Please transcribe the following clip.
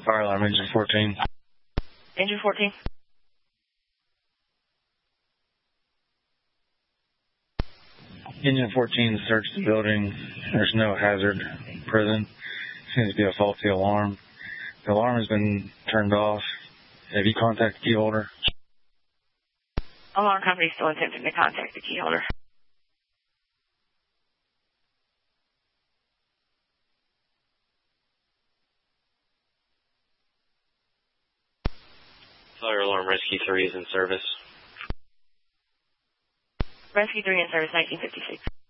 Fire alarm, engine 14. Engine 14. Engine 14 searched the building. There's no hazard present. Seems to be a faulty alarm. The alarm has been turned off. Have you contacted the key holder? Alarm company still attempting to contact the key holder. Fire alarm rescue 3 is in service. Rescue 3 in service, 1956.